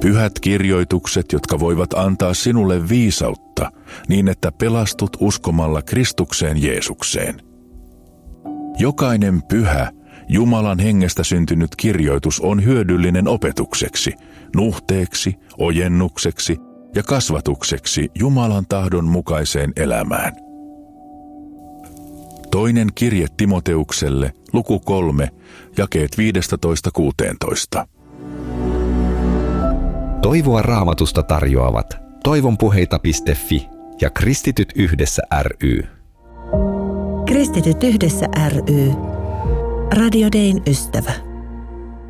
Pyhät kirjoitukset, jotka voivat antaa sinulle viisautta, niin että pelastut uskomalla Kristukseen Jeesukseen. Jokainen pyhä, Jumalan hengestä syntynyt kirjoitus on hyödyllinen opetukseksi, nuhteeksi, ojennukseksi ja kasvatukseksi Jumalan tahdon mukaiseen elämään. Toinen kirje Timoteukselle, luku 3, jakeet 15–16. Toivoa Raamatusta tarjoavat toivonpuheita.fi ja Kristityt yhdessä ry. Kristityt yhdessä ry. Radio Dayn ystävä.